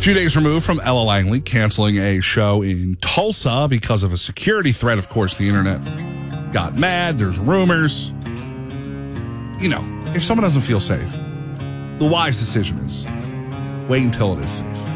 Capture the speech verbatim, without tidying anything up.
Two days removed from Ella Langley canceling a show in Tulsa because of a security threat. Of course, the internet got mad. There's rumors. You know, if someone doesn't feel safe, the wise decision is wait until it is safe.